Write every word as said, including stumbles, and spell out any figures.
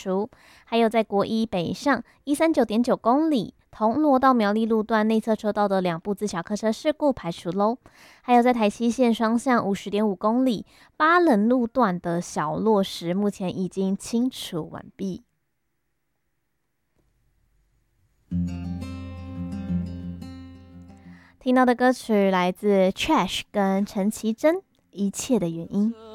除。还有在国一北上一三九点九公里，铜锣到苗栗路段内侧车道的两部自小客车事故排除喽。还有在台七线双向五十点五公里，巴冷路段的小落石目前已经清除完毕。听到的歌曲来自 Trash 跟陈绮贞，一切的原因。